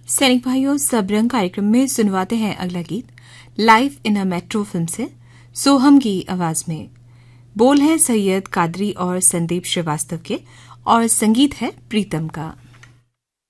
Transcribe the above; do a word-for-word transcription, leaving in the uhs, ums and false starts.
सैनिक भाइयों, सबरंग कार्यक्रम में सुनवाते हैं अगला गीत life in a metro film से सोहम की आवाज में। बोल है सैयद कादरी और संदीप श्रीवास्तव के और संगीत है प्रीतम का।